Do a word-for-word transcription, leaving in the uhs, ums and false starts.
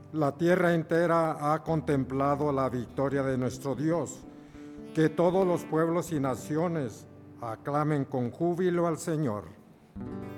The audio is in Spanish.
La tierra entera ha contemplado la victoria de nuestro Dios. Que todos los pueblos y naciones aclamen con júbilo al Señor.